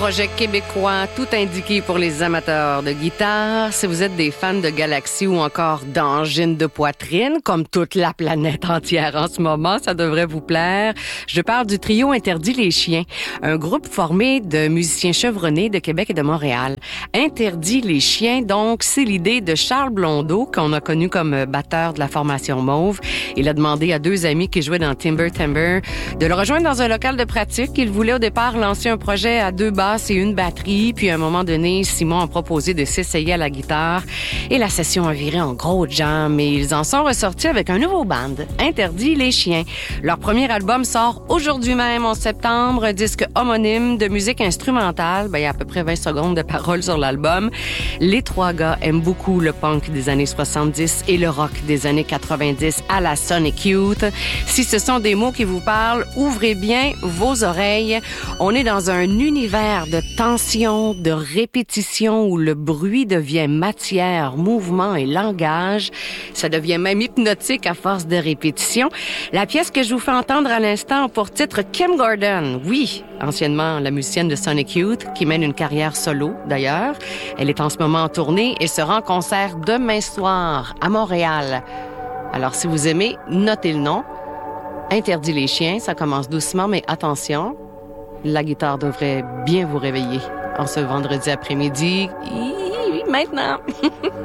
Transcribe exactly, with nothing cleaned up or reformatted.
Projet québécois, tout indiqué pour les amateurs de guitare. Si vous êtes des fans de Galaxy ou encore d'angines de poitrine, comme toute la planète entière en ce moment, ça devrait vous plaire. Je parle du trio Interdit les chiens, un groupe formé de musiciens chevronnés de Québec et de Montréal. Interdit les chiens, donc, c'est l'idée de Charles Blondeau, qu'on a connu comme batteur de la formation Mauve. Il a demandé à deux amis qui jouaient dans Timber Timber de le rejoindre dans un local de pratique. Il voulait au départ lancer un projet à deux basses et une batterie, puis à un moment donné, Simon a proposé de s'essayer à la guitare et la session a viré en gros jam et ils en sont ressortis avec un nouveau band, Interdit les chiens. Leur premier album sort aujourd'hui même en septembre, un disque homonyme de musique instrumentale. Ben, il y a à peu près vingt secondes de paroles sur l'album. Les trois gars aiment beaucoup le punk des années soixante-dix et le rock des années quatre-vingt-dix à la Sonic Youth. Si ce sont des mots qui vous parlent, ouvrez bien vos oreilles. On est dans un univers de tension, de répétition où le bruit devient matière, mouvement et langage. Ça devient même hypnotique à force de répétition. La pièce que je vous fais entendre à l'instant a pour titre Kim Gordon. Oui, anciennement la musicienne de Sonic Youth, qui mène une carrière solo d'ailleurs. Elle est en ce moment en tournée et sera en concert demain soir à Montréal. Alors si vous aimez, notez le nom. Interdit les chiens, ça commence doucement, mais attention, la guitare devrait bien vous réveiller en ce vendredi après-midi. Maintenant!